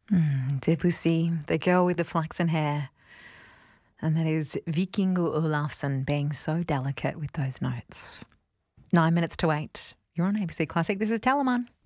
Debussy, the girl with the flaxen hair. And that is Vikingur Olafsson being so delicate with those notes. 9 minutes to 8. You're on ABC Classic. This is Telemann.